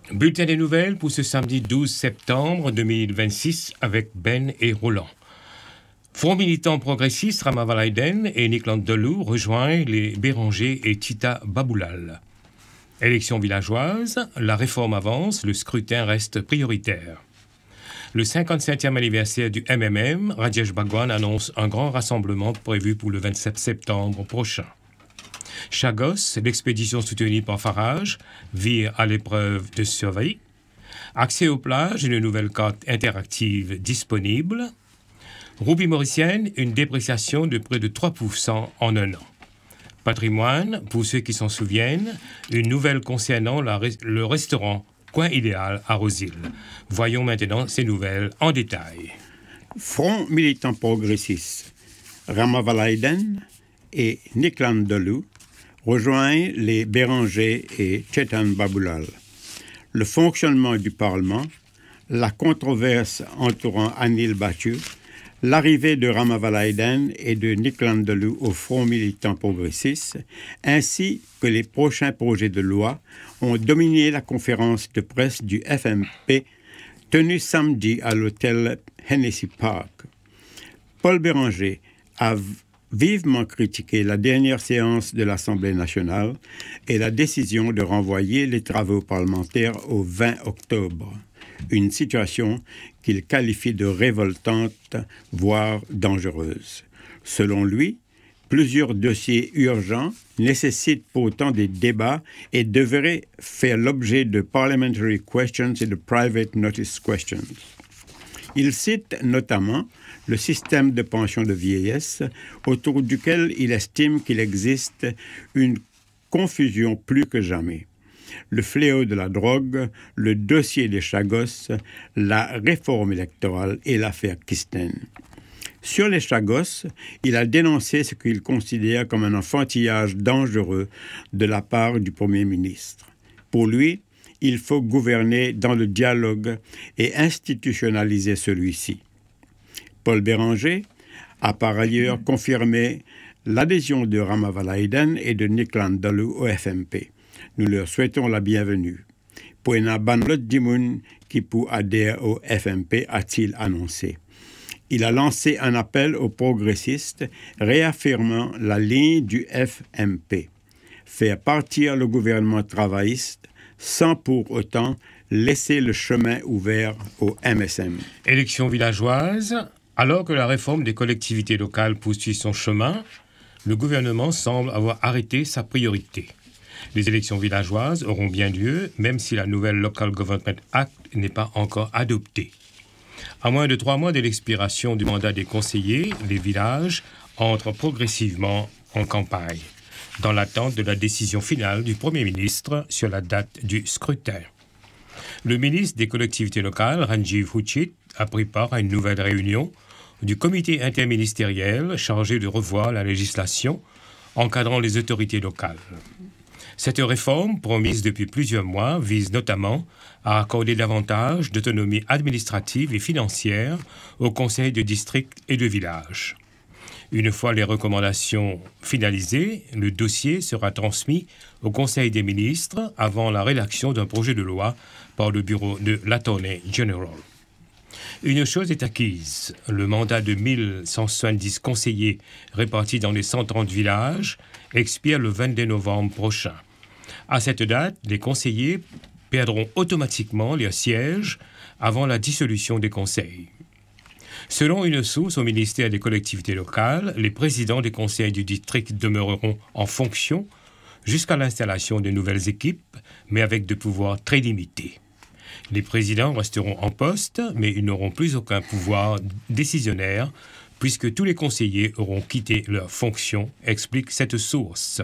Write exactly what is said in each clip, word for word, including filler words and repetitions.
Bulletin des nouvelles pour ce samedi douze septembre deux mille vingt-six avec Ben et Roland. Front militant progressiste Ramavalaiden et Nick Landelou rejoignent les Béranger et Tita Baboulal. Élections villageoises, la réforme avance, le scrutin reste prioritaire. Le cinquante-septième anniversaire du M M M, Rajesh Bhagwan annonce un grand rassemblement prévu pour le vingt-sept septembre prochain. Chagos, l'expédition soutenue par Farage, vire à l'épreuve de survie. Accès aux plages, une nouvelle carte interactive disponible. Roupie mauricienne, une dépréciation de près de trois pour cent en un an. Patrimoine, pour ceux qui s'en souviennent, une nouvelle concernant la, le restaurant Coin Idéal à Rosil. Voyons maintenant ces nouvelles en détail. Front militant progressiste Ramavalaiden et Nick Landelou rejoignent les Béranger et Chetan Baboulal. Le fonctionnement du Parlement, la controverse entourant Anil Bachchu, l'arrivée de Ramavalaiden et de Nick Landelou au Front militant progressiste, ainsi que les prochains projets de loi, ont dominé la conférence de presse du F M P tenue samedi à l'hôtel Hennessy Park. Paul Béranger a vivement critiqué la dernière séance de l'Assemblée nationale et la décision de renvoyer les travaux parlementaires au vingt octobre. Une situation qu'il qualifie de révoltante, voire dangereuse. Selon lui, plusieurs dossiers urgents nécessitent pourtant des débats et devraient faire l'objet de parliamentary questions et de private notice questions. Il cite notamment le système de pension de vieillesse, autour duquel il estime qu'il existe une confusion plus que jamais. Le fléau de la drogue, le dossier des Chagos, la réforme électorale et l'affaire Kisten. Sur les Chagos, il a dénoncé ce qu'il considère comme un enfantillage dangereux de la part du Premier ministre. Pour lui, il faut gouverner dans le dialogue et institutionnaliser celui-ci. Paul Béranger a par ailleurs confirmé l'adhésion de Ramavalaiden et de Nick Landelou au F M P. Nous leur souhaitons la bienvenue. Poena Banlot Dimoun qui pour adhérer au F M P, a-t-il annoncé. Il a lancé un appel aux progressistes réaffirmant la ligne du F M P. Faire partir le gouvernement travailliste sans pour autant laisser le chemin ouvert au M S M. Élections villageoises. Alors que la réforme des collectivités locales poursuit son chemin, le gouvernement semble avoir arrêté sa priorité. Les élections villageoises auront bien lieu, même si la nouvelle Local Government Act n'est pas encore adoptée. À moins de trois mois de l'expiration du mandat des conseillers, les villages entrent progressivement en campagne, dans l'attente de la décision finale du Premier ministre sur la date du scrutin. Le ministre des collectivités locales, Ranjiv Huchit, a pris part à une nouvelle réunion du comité interministériel chargé de revoir la législation encadrant les autorités locales. Cette réforme, promise depuis plusieurs mois, vise notamment à accorder davantage d'autonomie administrative et financière aux conseils de district et de village. Une fois les recommandations finalisées, le dossier sera transmis au Conseil des ministres avant la rédaction d'un projet de loi par le bureau de l'Attorney General. Une chose est acquise, le mandat de mille cent soixante-dix conseillers répartis dans les cent trente villages expire le vingt-deux novembre prochain. À cette date, les conseillers perdront automatiquement leur siège avant la dissolution des conseils. Selon une source au ministère des collectivités locales, les présidents des conseils du district demeureront en fonction jusqu'à l'installation de nouvelles équipes, mais avec des pouvoirs très limités. Les présidents resteront en poste, mais ils n'auront plus aucun pouvoir décisionnaire, puisque tous les conseillers auront quitté leurs fonctions, explique cette source.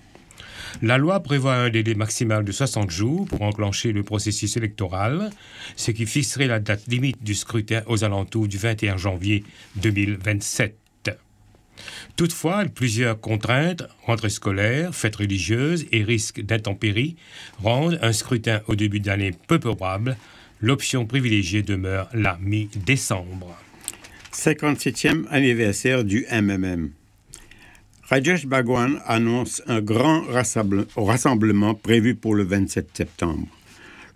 La loi prévoit un délai maximal de soixante jours pour enclencher le processus électoral, ce qui fixerait la date limite du scrutin aux alentours du vingt et un janvier deux mille vingt-sept. Toutefois, plusieurs contraintes, rentrées scolaires, fêtes religieuses et risques d'intempéries rendent un scrutin au début d'année peu probable. L'option privilégiée demeure la mi-décembre. cinquante-septième anniversaire du M M M. Rajesh Bhagwan annonce un grand rassemblement prévu pour le vingt-sept septembre.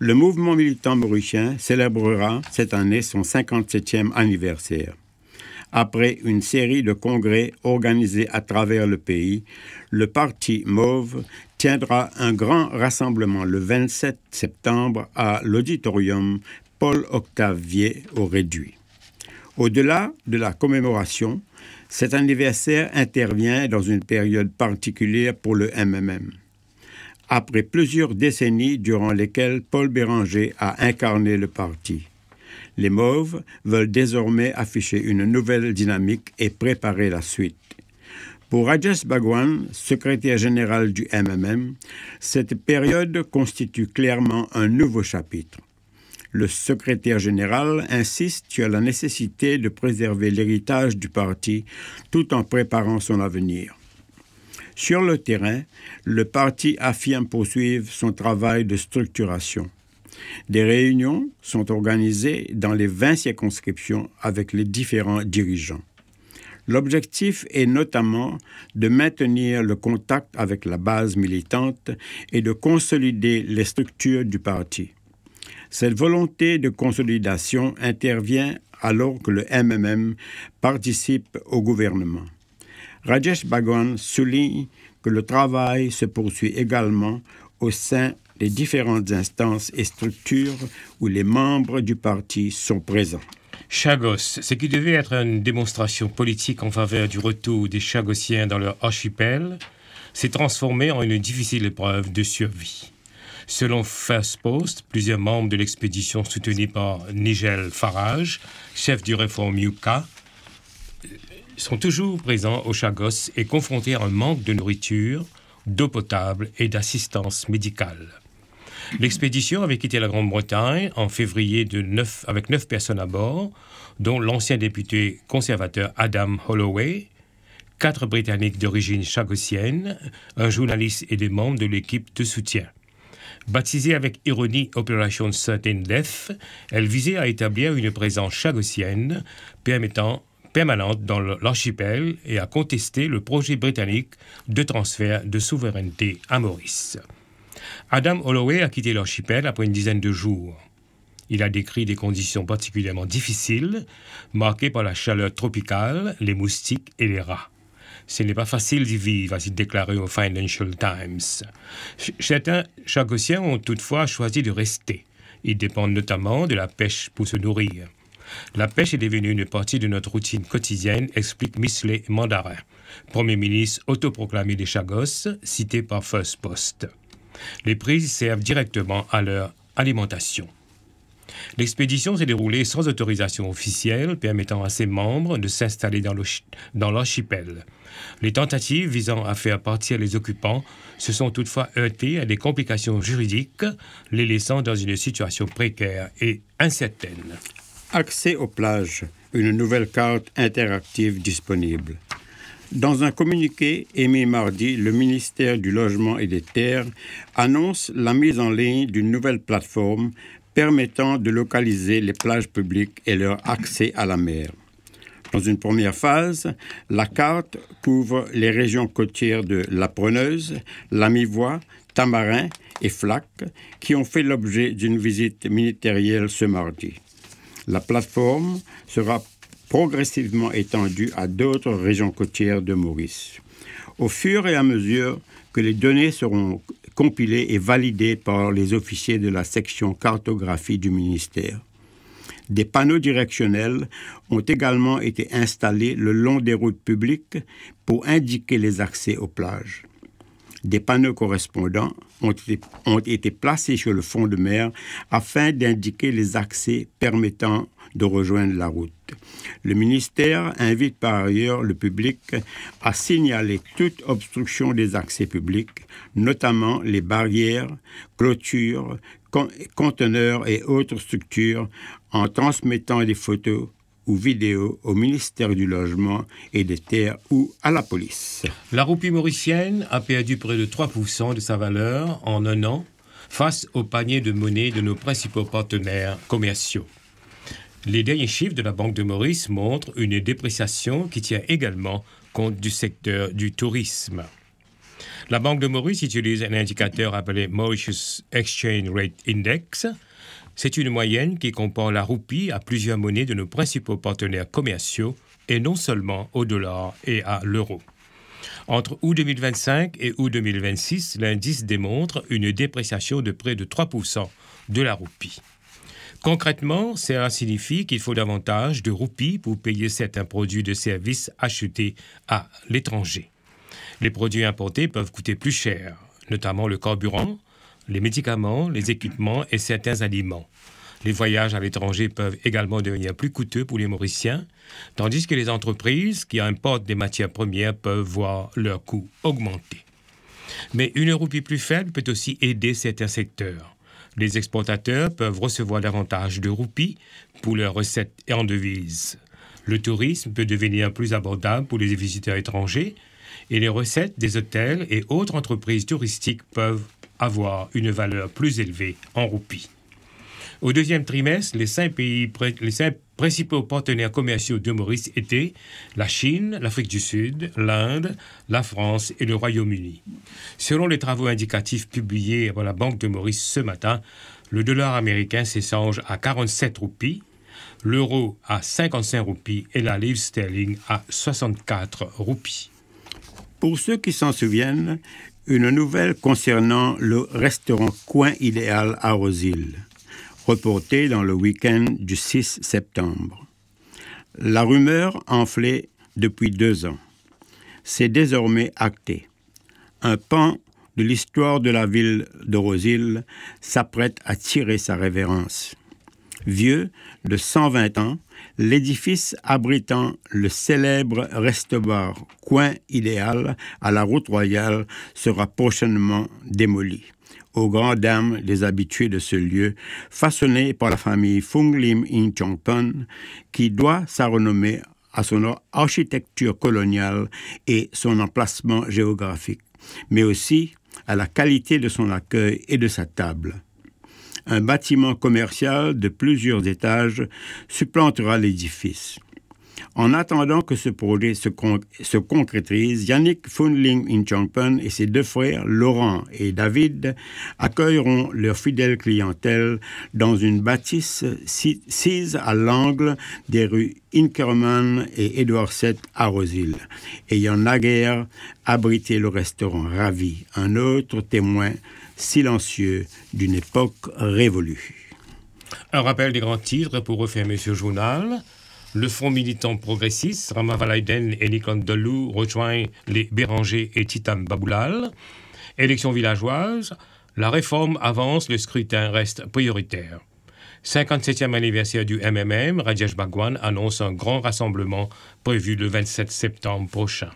Le mouvement militant mauricien célébrera cette année son cinquante-septième anniversaire. Après une série de congrès organisés à travers le pays, le Parti Mauve tiendra un grand rassemblement le vingt-sept septembre à l'auditorium Paul-Octave Vié au Réduit. Au-delà de la commémoration, cet anniversaire intervient dans une période particulière pour le M M M. Après plusieurs décennies durant lesquelles Paul Béranger a incarné le parti, les Mauves veulent désormais afficher une nouvelle dynamique et préparer la suite. Pour Rajesh Bhagwan, secrétaire général du M M M, cette période constitue clairement un nouveau chapitre. Le secrétaire général insiste sur la nécessité de préserver l'héritage du parti tout en préparant son avenir. Sur le terrain, le parti affirme poursuivre son travail de structuration. Des réunions sont organisées dans les vingt circonscriptions avec les différents dirigeants. L'objectif est notamment de maintenir le contact avec la base militante et de consolider les structures du parti. Cette volonté de consolidation intervient alors que le M M M participe au gouvernement. Rajesh Bhagwan souligne que le travail se poursuit également au sein des différentes instances et structures où les membres du parti sont présents. Chagos, ce qui devait être une démonstration politique en faveur du retour des Chagossiens dans leur archipel, s'est transformé en une difficile épreuve de survie. Selon First Post, plusieurs membres de l'expédition soutenus par Nigel Farage, chef du Reform U K, sont toujours présents aux Chagos et confrontés à un manque de nourriture, d'eau potable et d'assistance médicale. L'expédition avait quitté la Grande-Bretagne en février de neuf, avec neuf personnes à bord, dont l'ancien député conservateur Adam Holloway, quatre Britanniques d'origine chagossienne, un journaliste et des membres de l'équipe de soutien. Baptisée avec ironie Operation Certain Death, elle visait à établir une présence chagossienne permettant permanente dans l'archipel et à contester le projet britannique de transfert de souveraineté à Maurice. Adam Holloway a quitté l'archipel après une dizaine de jours. Il a décrit des conditions particulièrement difficiles, marquées par la chaleur tropicale, les moustiques et les rats. Ce n'est pas facile d'y vivre, a-t-il déclaré au Financial Times. Certains Chagossiens ont toutefois choisi de rester. Ils dépendent notamment de la pêche pour se nourrir. La pêche est devenue une partie de notre routine quotidienne, explique Misley Mandarin, Premier ministre autoproclamé des Chagos, cité par First Post. Les prises servent directement à leur alimentation. L'expédition s'est déroulée sans autorisation officielle, permettant à ses membres de s'installer dans, dans l'archipel. Les tentatives visant à faire partir les occupants se sont toutefois heurtées à des complications juridiques, les laissant dans une situation précaire et incertaine. Accès aux plages, une nouvelle carte interactive disponible. Dans un communiqué émis mardi, le ministère du Logement et des Terres annonce la mise en ligne d'une nouvelle plateforme permettant de localiser les plages publiques et leur accès à la mer. Dans une première phase, la carte couvre les régions côtières de La Preneuse, La Mivoie, Tamarin et Flac, qui ont fait l'objet d'une visite ministérielle ce mardi. La plateforme sera progressivement étendue à d'autres régions côtières de Maurice. Au fur et à mesure que les données seront compilées et validées par les officiers de la section cartographie du ministère. Des panneaux directionnels ont également été installés le long des routes publiques pour indiquer les accès aux plages. Des panneaux correspondants ont été, ont été placés sur le fond de mer afin d'indiquer les accès permettant de rejoindre la route. Le ministère invite par ailleurs le public à signaler toute obstruction des accès publics, notamment les barrières, clôtures, conteneurs et autres structures, en transmettant des photos ou vidéos au ministère du Logement et des Terres ou à la police. La roupie mauricienne a perdu près de trois pour cent de sa valeur en un an face au panier de monnaie de nos principaux partenaires commerciaux. Les derniers chiffres de la Banque de Maurice montrent une dépréciation qui tient également compte du secteur du tourisme. La Banque de Maurice utilise un indicateur appelé Mauritius Exchange Rate Index. C'est une moyenne qui compare la roupie à plusieurs monnaies de nos principaux partenaires commerciaux et non seulement au dollar et à l'euro. Entre août deux mille vingt-cinq et août deux mille vingt-six, l'indice démontre une dépréciation de près de trois pour cent de la roupie. Concrètement, cela signifie qu'il faut davantage de roupies pour payer certains produits de services achetés à l'étranger. Les produits importés peuvent coûter plus cher, notamment le carburant, les médicaments, les équipements et certains aliments. Les voyages à l'étranger peuvent également devenir plus coûteux pour les Mauriciens, tandis que les entreprises qui importent des matières premières peuvent voir leurs coûts augmenter. Mais une roupie plus faible peut aussi aider certains secteurs. Les exportateurs peuvent recevoir davantage de roupies pour leurs recettes en devises. Le tourisme peut devenir plus abordable pour les visiteurs étrangers et les recettes des hôtels et autres entreprises touristiques peuvent avoir une valeur plus élevée en roupies. Au deuxième trimestre, les cinq, pays, les cinq principaux partenaires commerciaux de Maurice étaient la Chine, l'Afrique du Sud, l'Inde, la France et le Royaume-Uni. Selon les travaux indicatifs publiés par la Banque de Maurice ce matin, le dollar américain s'échange à quarante-sept roupies, l'euro à cinquante-cinq roupies et la livre sterling à soixante-quatre roupies. Pour ceux qui s'en souviennent, une nouvelle concernant le restaurant Coin Idéal à Rosille, reportée dans le week-end du six septembre. La rumeur enflait depuis deux ans. C'est désormais acté. Un pan de l'histoire de la ville de Rosille s'apprête à tirer sa révérence. Vieux de cent vingt ans, l'édifice abritant le célèbre resto-bar Coin Idéal à la route royale sera prochainement démoli, aux grandes dames des habitués de ce lieu, façonné par la famille Fung Lim In Chongpon, qui doit sa renommée à son architecture coloniale et son emplacement géographique, mais aussi à la qualité de son accueil et de sa table. Un bâtiment commercial de plusieurs étages supplantera l'édifice. En attendant que ce projet se, con- se concrétise, Yannick Funling Inchongpon et ses deux frères, Laurent et David, accueilleront leur fidèle clientèle dans une bâtisse si- sise à l'angle des rues Inkerman et Édouard sept à Rosille, ayant naguère abrité le restaurant Ravi, un autre témoin silencieux d'une époque révolue. Un rappel des grands titres pour refermer ce journal. Le Front militant progressiste, Rama Valaiden et Nikon Delou rejoignent les Béranger et Titam Baboulal. Élections villageoises, la réforme avance, le scrutin reste prioritaire. cinquante-septième anniversaire du M M M, Rajesh Bhagwan annonce un grand rassemblement prévu le vingt-sept septembre prochain.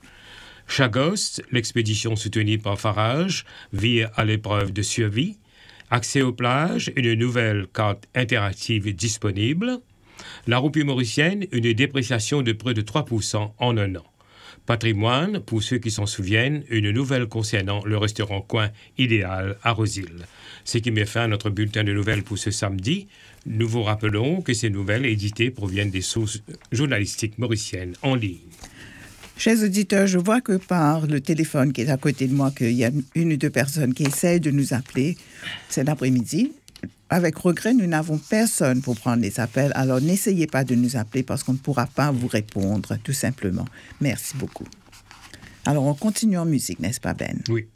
Chagos, l'expédition soutenue par Farage, vire à l'épreuve de survie. Accès aux plages, une nouvelle carte interactive disponible. La roupie mauricienne, une dépréciation de près de trois pour cent en un an. Patrimoine, pour ceux qui s'en souviennent, une nouvelle concernant le restaurant Coin Idéal à Rosille. Ce qui met fin à notre bulletin de nouvelles pour ce samedi. Nous vous rappelons que ces nouvelles éditées proviennent des sources journalistiques mauriciennes en ligne. Chers auditeurs, je vois que par le téléphone qui est à côté de moi, qu'il y a une ou deux personnes qui essayent de nous appeler cet après-midi. Avec regret, nous n'avons personne pour prendre les appels, alors n'essayez pas de nous appeler parce qu'on ne pourra pas vous répondre, tout simplement. Merci beaucoup. Alors, on continue en musique, n'est-ce pas, Ben? Oui.